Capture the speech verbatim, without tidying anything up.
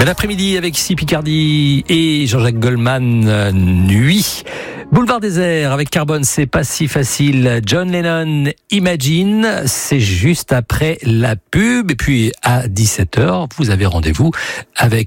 Bon après-midi avec ici Picardie et Jean-Jacques Goldman, Nuit. Boulevard désert avec Carbone, c'est pas si facile. John Lennon, Imagine, c'est juste après la pub. Et puis à dix-sept heures, vous avez rendez-vous avec